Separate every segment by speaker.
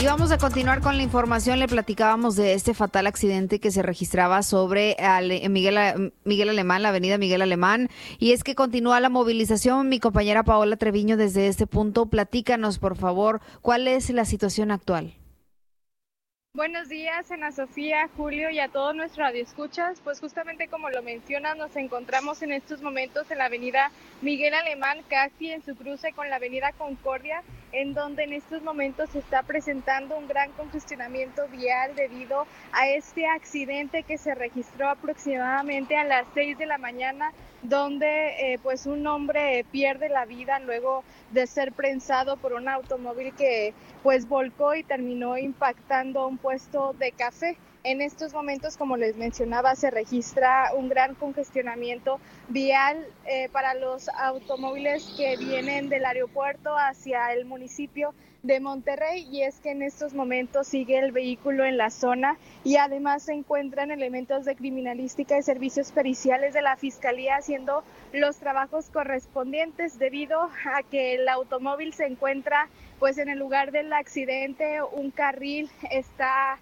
Speaker 1: Y vamos a continuar con la información. Le platicábamos de este fatal accidente que se registraba sobre Miguel Alemán, la avenida Miguel Alemán. Y es que continúa la movilización. Mi compañera Paola Treviño desde este punto. Platícanos, por favor, ¿cuál es la situación actual?
Speaker 2: Buenos días, Ana Sofía, Julio y a todos nuestros radioescuchas. Pues justamente como lo mencionas, nos encontramos en estos momentos en la avenida Miguel Alemán, casi en su cruce con la avenida Concordia, en donde en estos momentos se está presentando un gran congestionamiento vial debido a este accidente que se registró aproximadamente a las 6 de la mañana, donde pues un hombre pierde la vida luego de ser prensado por un automóvil que pues volcó y terminó impactando un puesto de café. En estos momentos, como les mencionaba, se registra un gran congestionamiento vial para los automóviles que vienen del aeropuerto hacia el municipio de Monterrey, y es que en estos momentos sigue el vehículo en la zona y además se encuentran elementos de criminalística y servicios periciales de la Fiscalía haciendo los trabajos correspondientes debido a que el automóvil se encuentra pues en el lugar del accidente. Un carril está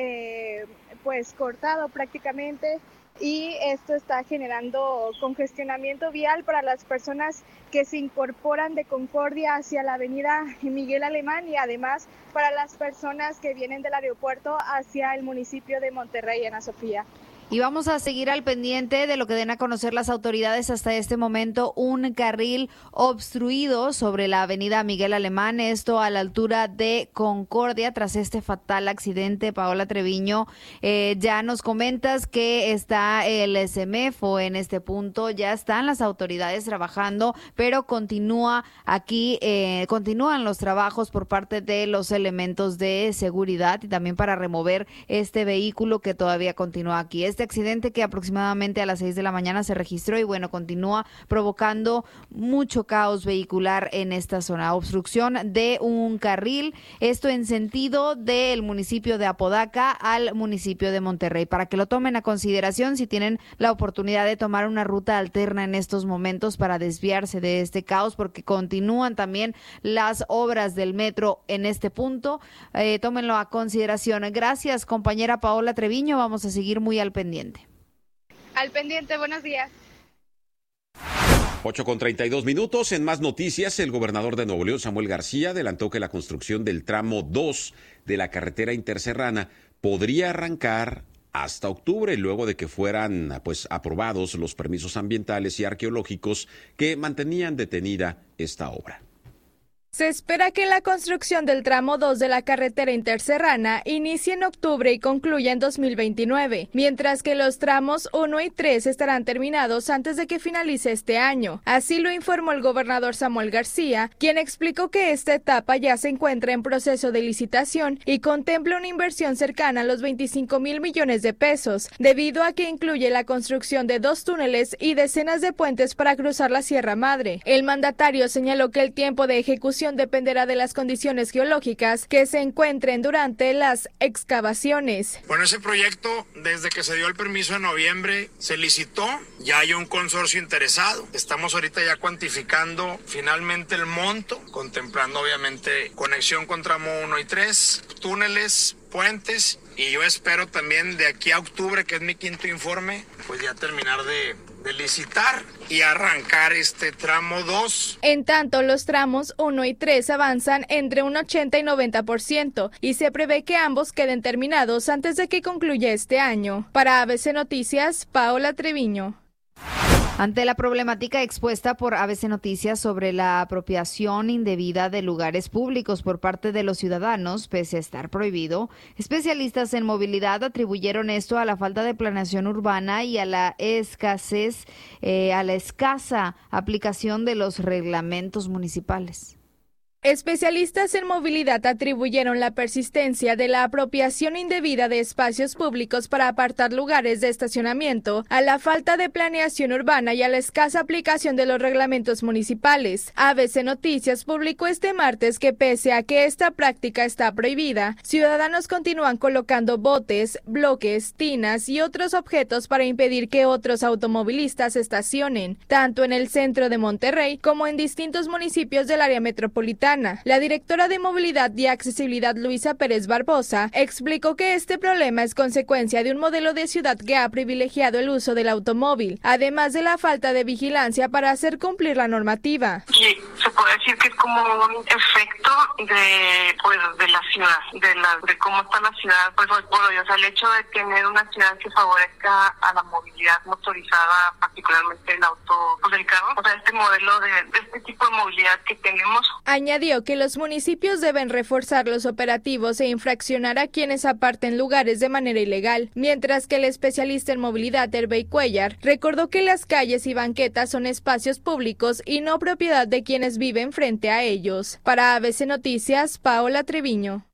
Speaker 2: pues cortado prácticamente, y esto está generando congestionamiento vial para las personas que se incorporan de Concordia hacia la avenida Miguel Alemán y además para las personas que vienen del aeropuerto hacia el municipio de Monterrey, Ana Sofía.
Speaker 1: Y vamos a seguir al pendiente de lo que den a conocer las autoridades. Hasta este momento, un carril obstruido sobre la avenida Miguel Alemán, esto a la altura de Concordia, tras este fatal accidente. Paola Treviño, ya nos comentas que está el SEMEFO en este punto, ya están las autoridades trabajando, pero continúan los trabajos por parte de los elementos de seguridad y también para remover este vehículo que todavía continúa aquí. Este accidente que aproximadamente a las 6 de la mañana se registró y bueno, continúa provocando mucho caos vehicular en esta zona. Obstrucción de un carril, esto en sentido del municipio de Apodaca al municipio de Monterrey, para que lo tomen a consideración si tienen la oportunidad de tomar una ruta alterna en estos momentos para desviarse de este caos, porque continúan también las obras del metro en este punto. Tómenlo a consideración. Gracias, compañera Paola Treviño. Vamos a seguir muy al pendiente.
Speaker 2: Al pendiente, buenos días.
Speaker 3: 8:32. En más noticias, el gobernador de Nuevo León, Samuel García, adelantó que la construcción del tramo 2 de la carretera interserrana podría arrancar hasta octubre, luego de que fueran aprobados los permisos ambientales y arqueológicos que mantenían detenida esta obra.
Speaker 2: Se espera que la construcción del tramo 2 de la carretera interserrana inicie en octubre y concluya en 2029, mientras que los tramos 1 y 3 estarán terminados antes de que finalice este año. Así lo informó el gobernador Samuel García, quien explicó que esta etapa ya se encuentra en proceso de licitación y contempla una inversión cercana a los 25,000 millones de pesos, debido a que incluye la construcción de 2 túneles y decenas de puentes para cruzar la Sierra Madre. El mandatario señaló que el tiempo de ejecución dependerá de las condiciones geológicas que se encuentren durante las excavaciones.
Speaker 4: Bueno, ese proyecto, desde que se dio el permiso en noviembre, se licitó, ya hay un consorcio interesado. Estamos ahorita ya cuantificando finalmente el monto, contemplando obviamente conexión con tramo 1 y 3, túneles, puentes, y yo espero también de aquí a octubre, que es mi quinto informe, pues ya terminar de licitar y arrancar este tramo 2.
Speaker 2: En tanto, los tramos 1 y 3 avanzan entre un 80 y 90% y se prevé que ambos queden terminados antes de que concluya este año. Para ABC Noticias, Paola Treviño.
Speaker 1: Ante la problemática expuesta por ABC Noticias sobre la apropiación indebida de lugares públicos por parte de los ciudadanos, pese a estar prohibido, especialistas en movilidad atribuyeron esto a la falta de planeación urbana y a la escasa aplicación de los reglamentos municipales.
Speaker 2: Especialistas en movilidad atribuyeron la persistencia de la apropiación indebida de espacios públicos para apartar lugares de estacionamiento a la falta de planeación urbana y a la escasa aplicación de los reglamentos municipales. ABC Noticias publicó este martes que pese a que esta práctica está prohibida, ciudadanos continúan colocando botes, bloques, tinas y otros objetos para impedir que otros automovilistas estacionen, tanto en el centro de Monterrey como en distintos municipios del área metropolitana. Metropolitana. La directora de Movilidad y Accesibilidad, Luisa Pérez Barbosa, explicó que este problema es consecuencia de un modelo de ciudad que ha privilegiado el uso del automóvil, además de la falta de vigilancia para hacer cumplir la normativa.
Speaker 5: Sí, se puede decir que es como un efecto de la ciudad, de cómo está la ciudad, pues hoy por hoy, o sea, el hecho de tener una ciudad que favorezca a la movilidad motorizada, particularmente el auto, pues el carro, o sea, este modelo de este tipo de movilidad que tenemos.
Speaker 2: Añadió que los municipios deben reforzar los operativos e infraccionar a quienes aparten lugares de manera ilegal, mientras que el especialista en movilidad, Hervey Cuellar, recordó que las calles y banquetas son espacios públicos y no propiedad de quienes viven frente a ellos. Para ABC Noticias, Paola Treviño.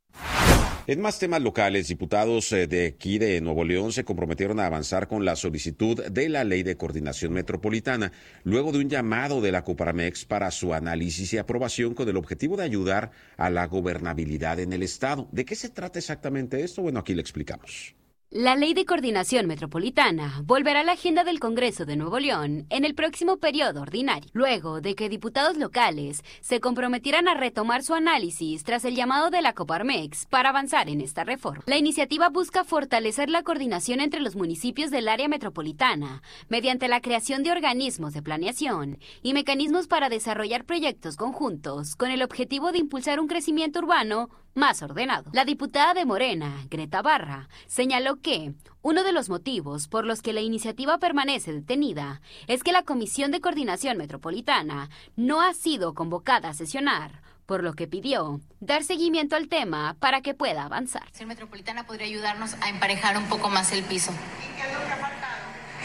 Speaker 3: En más temas locales, diputados de aquí de Nuevo León se comprometieron a avanzar con la solicitud de la Ley de Coordinación Metropolitana, luego de un llamado de la Coparmex para su análisis y aprobación con el objetivo de ayudar a la gobernabilidad en el Estado. ¿De qué se trata exactamente esto? Bueno, aquí le explicamos.
Speaker 6: La Ley de Coordinación Metropolitana volverá a la agenda del Congreso de Nuevo León en el próximo periodo ordinario, luego de que diputados locales se comprometieran a retomar su análisis tras el llamado de la Coparmex para avanzar en esta reforma. La iniciativa busca fortalecer la coordinación entre los municipios del área metropolitana mediante la creación de organismos de planeación y mecanismos para desarrollar proyectos conjuntos con el objetivo de impulsar un crecimiento urbano más ordenado. La diputada de Morena, Greta Barra, señaló que uno de los motivos por los que la iniciativa permanece detenida es que la Comisión de Coordinación Metropolitana no ha sido convocada a sesionar, por lo que pidió dar seguimiento al tema para que pueda avanzar.
Speaker 7: La Comisión Metropolitana podría ayudarnos a emparejar un poco más el piso.
Speaker 5: ¿Y qué es lo que ha faltado?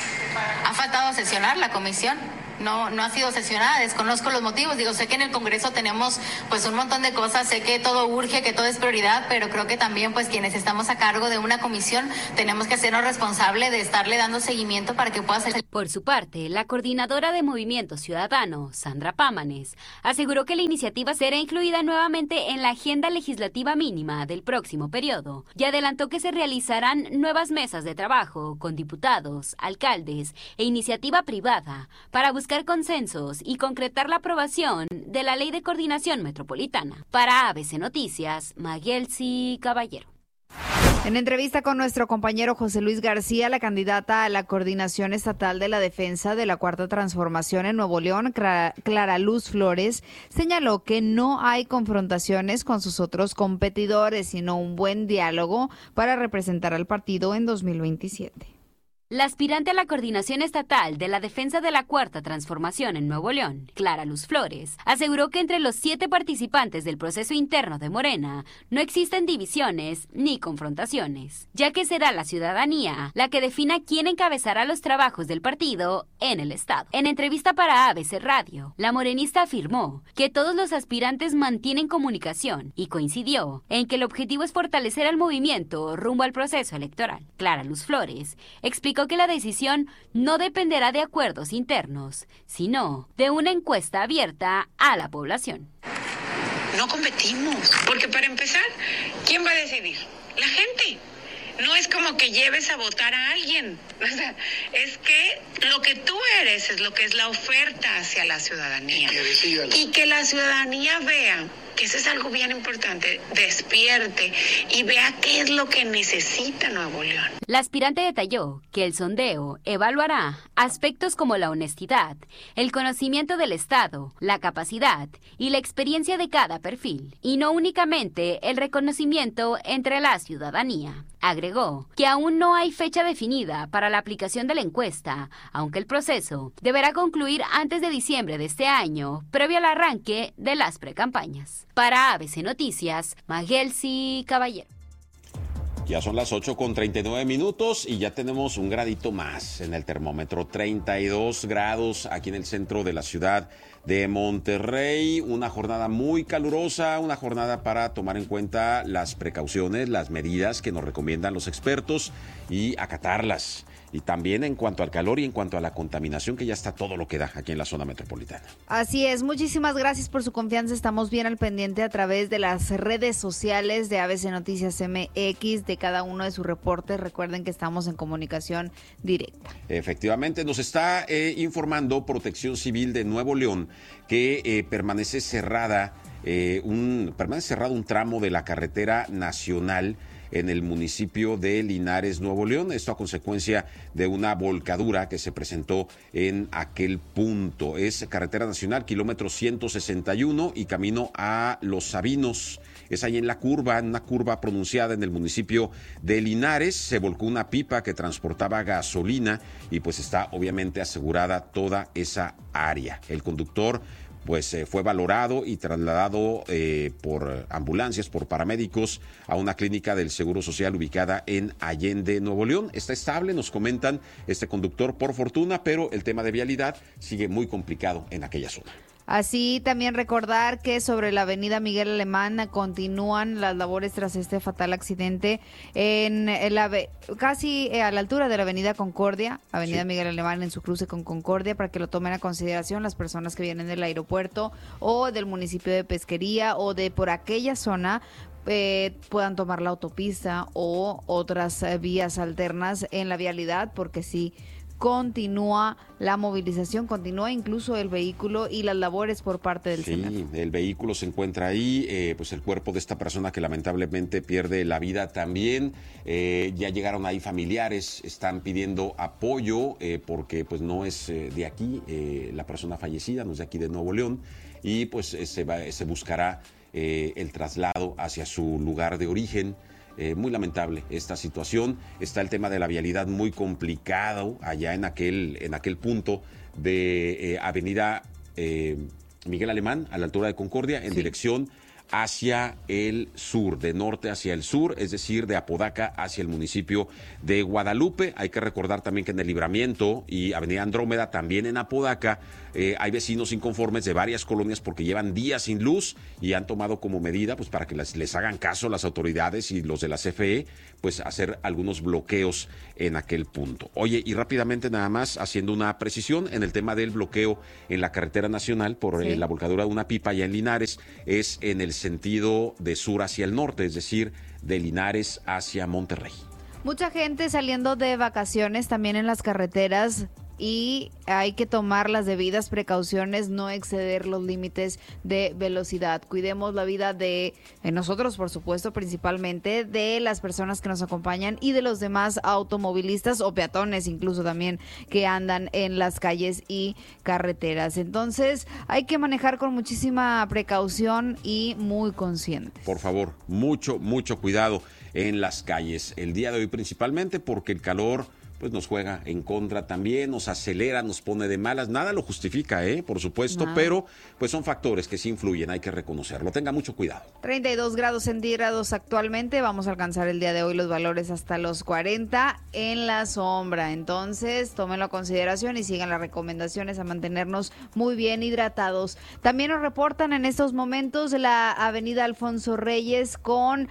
Speaker 7: ¿Ha faltado sesionar la comisión? No ha sido sesionada, desconozco los motivos. Sé que en el Congreso tenemos pues un montón de cosas, sé que todo urge, que todo es prioridad, pero creo que también pues quienes estamos a cargo de una comisión tenemos que hacernos responsables de estarle dando seguimiento para que pueda ser.
Speaker 6: Por su parte, la coordinadora de Movimiento Ciudadano, Sandra Pámanes, aseguró que la iniciativa será incluida nuevamente en la agenda legislativa mínima del próximo periodo y adelantó que se realizarán nuevas mesas de trabajo con diputados, alcaldes e iniciativa privada para buscar consensos y concretar la aprobación de la Ley de Coordinación Metropolitana. Para ABC Noticias, Maguelsi Caballero.
Speaker 1: En entrevista con nuestro compañero José Luis García, la candidata a la Coordinación Estatal de la Defensa de la Cuarta Transformación en Nuevo León, Clara Luz Flores, señaló que no hay confrontaciones con sus otros competidores, sino un buen diálogo para representar al partido en 2027.
Speaker 6: La aspirante a la Coordinación Estatal de la Defensa de la Cuarta Transformación en Nuevo León, Clara Luz Flores, aseguró que entre los 7 participantes del proceso interno de Morena no existen divisiones ni confrontaciones, ya que será la ciudadanía la que defina quién encabezará los trabajos del partido en el Estado. En entrevista para ABC Radio, la morenista afirmó que todos los aspirantes mantienen comunicación y coincidió en que el objetivo es fortalecer al movimiento rumbo al proceso electoral. Clara Luz Flores explicó que la decisión no dependerá de acuerdos internos, sino de una encuesta abierta a la población.
Speaker 8: No competimos, porque para empezar, ¿quién va a decidir? La gente. No es como que lleves a votar a alguien. O sea, es que lo que tú eres es lo que es la oferta hacia la ciudadanía. Y que la ciudadanía vea que eso es algo bien importante, despierte y vea qué es lo que necesita Nuevo León.
Speaker 6: La aspirante detalló que el sondeo evaluará aspectos como la honestidad, el conocimiento del Estado, la capacidad y la experiencia de cada perfil, y no únicamente el reconocimiento entre la ciudadanía. Agregó que aún no hay fecha definida para la aplicación de la encuesta, aunque el proceso deberá concluir antes de diciembre de este año, previo al arranque de las precampañas. Para ABC Noticias, Maguelsi Caballero.
Speaker 3: Ya son las 8:39 y ya tenemos un gradito más en el termómetro. 32 grados aquí en el centro de la ciudad de Monterrey. Una jornada muy calurosa, una jornada para tomar en cuenta las precauciones, las medidas que nos recomiendan los expertos y acatarlas. Y también en cuanto al calor y en cuanto a la contaminación, que ya está todo lo que da aquí en la zona metropolitana.
Speaker 1: Así es, muchísimas gracias por su confianza. Estamos bien al pendiente a través de las redes sociales de ABC Noticias MX, de cada uno de sus reportes. Recuerden que estamos en comunicación directa.
Speaker 3: Efectivamente, nos está informando Protección Civil de Nuevo León que permanece cerrada permanece cerrado un tramo de la carretera nacional en el municipio de Linares, Nuevo León. Esto a consecuencia de una volcadura que se presentó en aquel punto. Es carretera nacional, kilómetro 161 y camino a Los Sabinos. Es ahí en la curva, en una curva pronunciada en el municipio de Linares. Se volcó una pipa que transportaba gasolina y pues está obviamente asegurada toda esa área. El conductor pues fue valorado y trasladado por ambulancias, por paramédicos, a una clínica del Seguro Social ubicada en Allende, Nuevo León. Está estable, nos comentan, este conductor por fortuna, pero el tema de vialidad sigue muy complicado en aquella zona.
Speaker 1: Así también recordar que sobre la avenida Miguel Alemán continúan las labores tras este fatal accidente casi a la altura de la avenida Concordia, avenida Miguel Alemán en su cruce con Concordia, para que lo tomen a consideración las personas que vienen del aeropuerto o del municipio de Pesquería o de por aquella zona. Puedan tomar la autopista o otras vías alternas en la vialidad, porque sí continúa la movilización, continúa incluso el vehículo y las labores por parte del SENAR.
Speaker 3: Sí, el vehículo se encuentra ahí, pues el cuerpo de esta persona que lamentablemente pierde la vida también. Ya llegaron ahí familiares, están pidiendo apoyo porque pues no es de aquí la persona fallecida, no es de aquí de Nuevo León, y pues se buscará el traslado hacia su lugar de origen. Muy lamentable esta situación. Está el tema de la vialidad muy complicado allá en aquel punto de avenida Miguel Alemán, a la altura de Concordia, en dirección hacia el sur, de norte hacia el sur, es decir, de Apodaca hacia el municipio de Guadalupe. Hay que recordar también que en el Libramiento y avenida Andrómeda, también en Apodaca, hay vecinos inconformes de varias colonias porque llevan días sin luz y han tomado como medida, pues para que les hagan caso las autoridades y los de la CFE, pues hacer algunos bloqueos en aquel punto. Oye, y rápidamente nada más, haciendo una precisión en el tema del bloqueo en la carretera nacional por la volcadura de una pipa allá en Linares, es en el sentido de sur hacia el norte, es decir, de Linares hacia Monterrey.
Speaker 1: Mucha gente saliendo de vacaciones también en las carreteras, y hay que tomar las debidas precauciones, no exceder los límites de velocidad. Cuidemos la vida de nosotros, por supuesto, principalmente de las personas que nos acompañan y de los demás automovilistas o peatones incluso también que andan en las calles y carreteras. Entonces hay que manejar con muchísima precaución y muy conscientes.
Speaker 3: Por favor, mucho cuidado en las calles. El día de hoy principalmente porque el calor pues nos juega en contra también, nos acelera, nos pone de malas. Nada lo justifica, por supuesto, pero pues son factores que sí influyen, hay que reconocerlo. Tenga mucho cuidado.
Speaker 1: 32 grados centígrados actualmente, vamos a alcanzar el día de hoy los valores hasta los 40 en la sombra. Entonces, tómenlo a consideración y sigan las recomendaciones a mantenernos muy bien hidratados. También nos reportan en estos momentos la avenida Alfonso Reyes con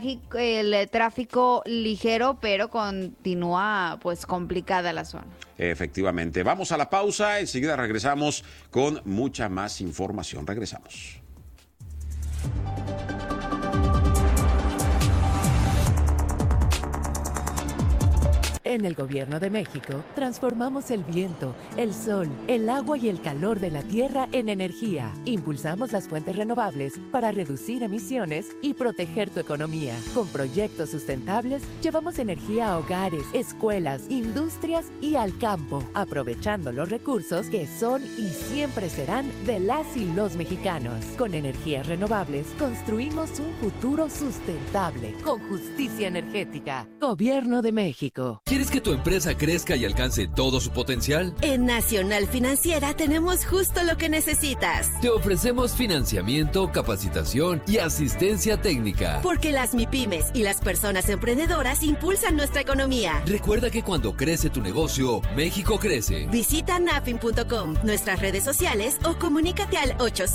Speaker 1: el tráfico ligero, pero continúa pues complicada la zona.
Speaker 3: Efectivamente. Vamos a la pausa, enseguida regresamos con mucha más información. Regresamos.
Speaker 9: En el Gobierno de México, transformamos el viento, el sol, el agua y el calor de la tierra en energía. Impulsamos las fuentes renovables para reducir emisiones y proteger tu economía. Con proyectos sustentables, llevamos energía a hogares, escuelas, industrias y al campo, aprovechando los recursos que son y siempre serán de las y los mexicanos. Con energías renovables, construimos un futuro sustentable, con justicia energética. Gobierno de México.
Speaker 10: ¿Quieres que tu empresa crezca y alcance todo su potencial?
Speaker 11: En Nacional Financiera tenemos justo lo que necesitas.
Speaker 10: Te ofrecemos financiamiento, capacitación y asistencia técnica.
Speaker 11: Porque las MIPYMES y las personas emprendedoras impulsan nuestra economía.
Speaker 10: Recuerda que cuando crece tu negocio, México crece.
Speaker 11: Visita nafin.com, nuestras redes sociales o comunícate al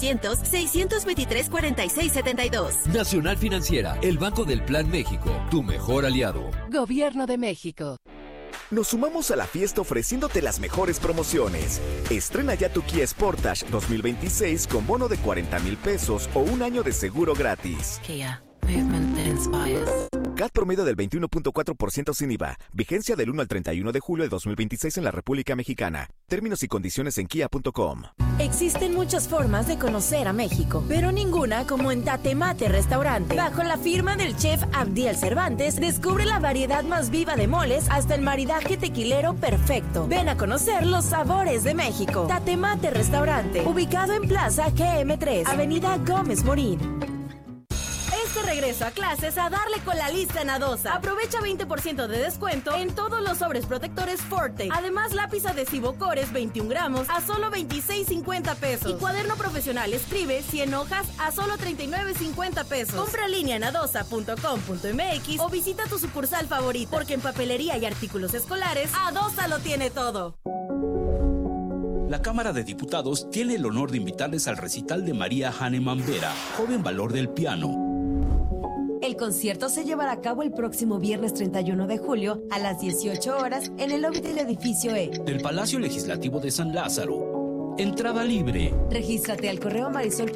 Speaker 11: 800-623-4672.
Speaker 10: Nacional Financiera, el Banco del Plan México, tu mejor aliado.
Speaker 9: Gobierno de México.
Speaker 12: Nos sumamos a la fiesta ofreciéndote las mejores promociones. Estrena ya tu Kia Sportage 2026 con bono de 40,000 pesos o un año de seguro gratis.
Speaker 13: Kia, movement that inspires.
Speaker 12: CAT promedio del 21.4% sin IVA. Vigencia del 1 al 31 de julio de 2026 en la República Mexicana. Términos y condiciones en kia.com.
Speaker 13: Existen muchas formas de conocer a México, pero ninguna como en Tatemate Restaurante. Bajo la firma del chef Abdiel Cervantes, descubre la variedad más viva de moles hasta el maridaje tequilero perfecto. Ven a conocer los sabores de México. Tatemate Restaurante, ubicado en Plaza GM3, Avenida Gómez Morín. Regreso a clases a darle con la lista en Adosa. Aprovecha 20% de descuento en todos los sobres protectores Forte. Además, lápiz adhesivo Cores 21 gramos a solo $26.50 pesos. Y cuaderno profesional Escribe 100 hojas a solo $39.50 pesos. Compra en línea en adosa.com.mx o visita tu sucursal favorita, porque en papelería y artículos escolares, Adosa lo tiene todo.
Speaker 14: La Cámara de Diputados tiene el honor de invitarles al recital de María Hahnemann Vera, joven valor del piano.
Speaker 15: El concierto se llevará a cabo el próximo viernes 31 de julio a las 18 horas en el lobby del edificio E
Speaker 14: del Palacio Legislativo de San Lázaro. Entrada libre.
Speaker 15: Regístrate al correo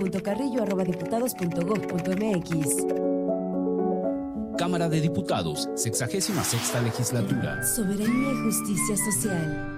Speaker 15: marisol.carrillo@diputados.gov.mx.
Speaker 14: Cámara de Diputados, 66ª legislatura.
Speaker 15: Soberanía y justicia social.